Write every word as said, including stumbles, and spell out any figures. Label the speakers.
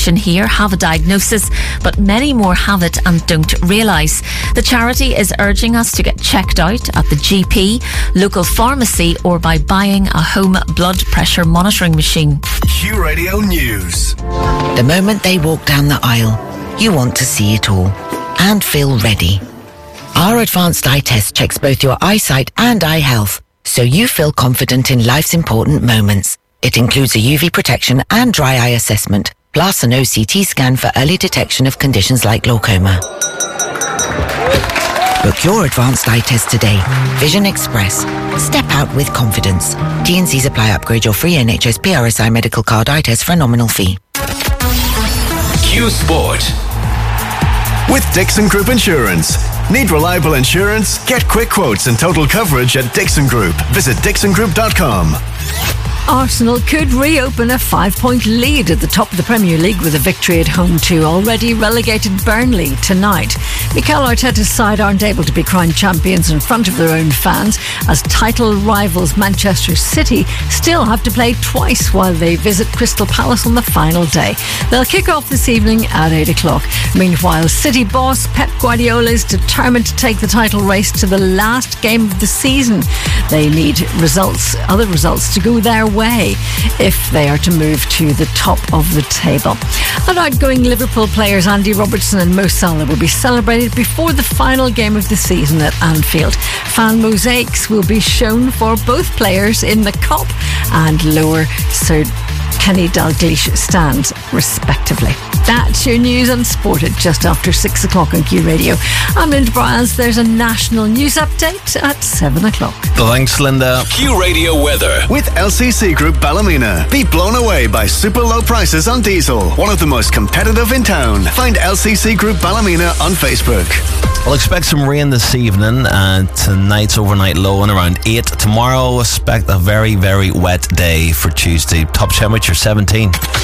Speaker 1: condition here, have a diagnosis, but many more have it and don't realise. The charity is urging us to get checked out at the G P, local pharmacy, or by buying a home blood pressure monitoring machine.
Speaker 2: Q Radio News.
Speaker 3: The moment they walk down the aisle, you want to see it all and feel ready. Our advanced eye test checks both your eyesight and eye health, so you feel confident in life's important moments. It includes a U V protection and dry eye assessment, plus an O C T scan for early detection of conditions like glaucoma. Book your advanced eye test today. Vision Express. Step out with confidence. T and C's apply. Upgrade your free N H S P R S I medical card eye test for a nominal fee.
Speaker 2: Q Sport. With Dixon Group Insurance. Need reliable insurance? Get quick quotes and total coverage at Dixon Group. Visit dixon group dot com.
Speaker 4: Arsenal could reopen a five-point lead at the top of the Premier League with a victory at home to already relegated Burnley tonight. Mikel Arteta's side aren't able to be crowned champions in front of their own fans, as title rivals Manchester City still have to play twice while they visit Crystal Palace on the final day. They'll kick off this evening at eight o'clock. Meanwhile, City boss Pep Guardiola is determined to take the title race to the last game of the season. They need results, other results to go their way if they are to move to the top of the table. And outgoing Liverpool players Andy Robertson and Mo Salah will be celebrated before the final game of the season at Anfield. Fan mosaics will be shown for both players in the Kop and lower Sir Kenny Dalglish stands, respectively. That's your news and sport at just after six o'clock on Q Radio. I'm Linda Bryans. There's a national news update at seven o'clock.
Speaker 5: Thanks, Linda.
Speaker 2: Q Radio weather with L C C Group Ballymena. Be blown away by super low prices on diesel. One of the most competitive in town. Find L C C Group Ballymena on Facebook.
Speaker 5: I'll expect some rain this evening, and tonight's overnight low in around eight. Tomorrow, expect a very, very wet day for Tuesday. Top temperature seventeen.